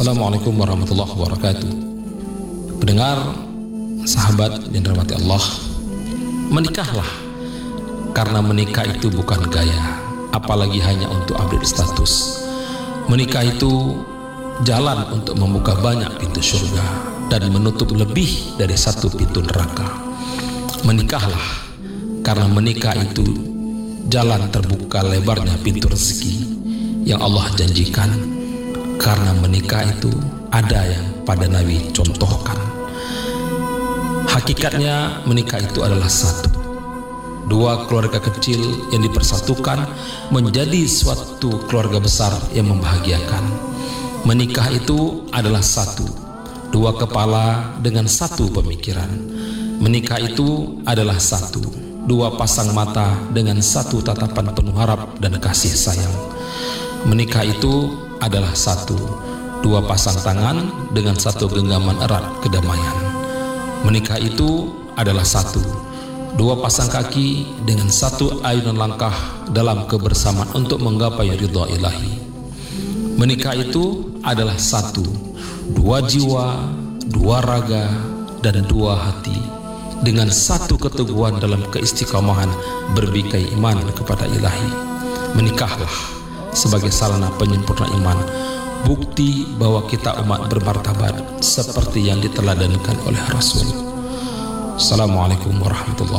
Assalamualaikum warahmatullahi wabarakatuh. Pendengar, sahabat yang dirahmati Allah, menikahlah, karena menikah itu bukan gaya, apalagi hanya untuk update status. Menikah itu jalan untuk membuka banyak pintu surga dan menutup lebih dari satu pintu neraka. Menikahlah, karena menikah itu jalan terbuka lebarnya pintu rezeki yang Allah janjikan. Karena menikah itu ada yang pada Nabi contohkan. Hakikatnya menikah itu adalah satu, dua keluarga kecil yang dipersatukan menjadi suatu keluarga besar yang membahagiakan. Menikah itu adalah satu, dua kepala dengan satu pemikiran. Menikah itu adalah satu, dua pasang mata dengan satu tatapan penuh harap dan kasih sayang. Menikah itu adalah satu, dua pasang tangan dengan satu genggaman erat kedamaian. Menikah itu adalah satu, dua pasang kaki dengan satu ayunan langkah dalam kebersamaan untuk menggapai ridha ilahi. Menikah itu adalah satu, dua jiwa, dua raga, dan dua hati dengan satu keteguhan dalam keistiqomahan berbikai iman kepada ilahi. Menikahlah sebagai sarana penyempurna iman, bukti bahwa kita umat bermartabat seperti yang diteladankan oleh Rasul. Assalamualaikum warahmatullahi wabarakatuh.